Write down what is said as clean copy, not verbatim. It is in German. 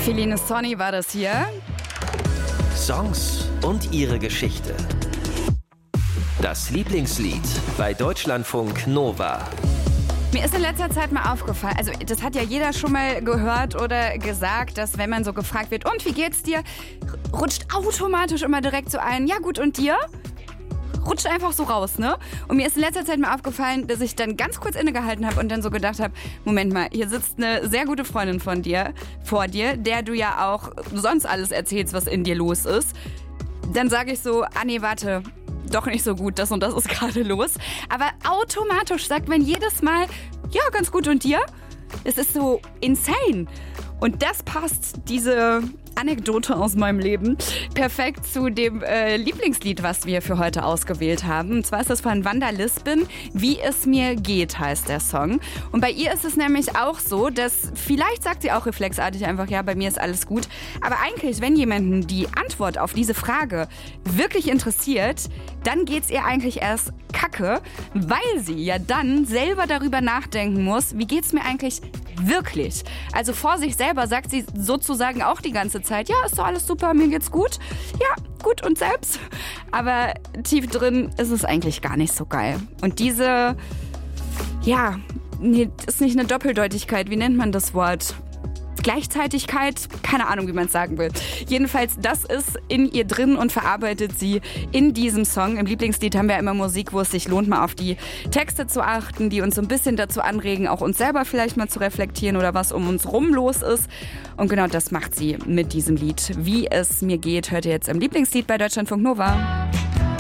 Feline Sonny war das hier. Songs und ihre Geschichte. Das Lieblingslied bei Deutschlandfunk Nova. Mir ist in letzter Zeit mal aufgefallen, also das hat ja jeder schon mal gehört oder gesagt, dass wenn man so gefragt wird, und wie geht's dir, rutscht automatisch immer direkt so ein, ja gut, und dir? Rutscht einfach so raus, ne? Und mir ist in letzter Zeit mal aufgefallen, dass ich dann ganz kurz innegehalten habe und dann so gedacht habe, Moment mal, hier sitzt eine sehr gute Freundin vor dir, der du ja auch sonst alles erzählst, was in dir los ist. Dann sage ich so, nee, warte, doch nicht so gut, das und das ist gerade los. Aber automatisch sagt man jedes Mal, ja, ganz gut, und dir? Es ist so insane. Und das passt, diese Anekdote aus meinem Leben, perfekt zu dem Lieblingslied, was wir für heute ausgewählt haben. Und zwar ist das von Wanda Lisbon, Wie es mir geht, heißt der Song. Und bei ihr ist es nämlich auch so, dass, vielleicht sagt sie auch reflexartig einfach, ja, bei mir ist alles gut. Aber eigentlich, wenn jemanden die Antwort auf diese Frage wirklich interessiert, dann geht's ihr eigentlich erst kacke, weil sie ja dann selber darüber nachdenken muss, wie geht's mir eigentlich wirklich? Also vor sich selber sagt sie sozusagen auch die ganze Zeit, ja, ist doch alles super, mir geht's gut. Ja, gut, und selbst? Aber tief drin ist es eigentlich gar nicht so geil. Und diese, ja, nee, ist nicht eine Doppeldeutigkeit, wie nennt man das Wort? Gleichzeitigkeit, keine Ahnung, wie man es sagen will. Jedenfalls, das ist in ihr drin und verarbeitet sie in diesem Song. Im Lieblingslied haben wir immer Musik, wo es sich lohnt, mal auf die Texte zu achten, die uns so ein bisschen dazu anregen, auch uns selber vielleicht mal zu reflektieren oder was um uns rum los ist. Und genau das macht sie mit diesem Lied. Wie es mir geht, hört ihr jetzt im Lieblingslied bei Deutschlandfunk Nova.